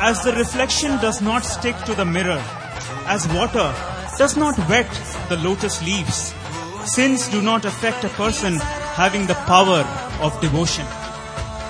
As the reflection does not stick to the mirror, as water does not wet the lotus leaves, sins do not affect a person having the power of devotion.